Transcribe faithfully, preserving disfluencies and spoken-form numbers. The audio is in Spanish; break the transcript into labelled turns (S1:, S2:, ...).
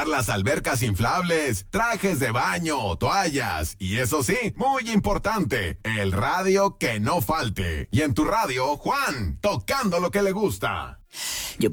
S1: las albercas inflables, trajes de baño, toallas y eso sí, muy importante, el radio que no falte. Y en tu radio, Juan, tocando lo que le gusta.
S2: Yo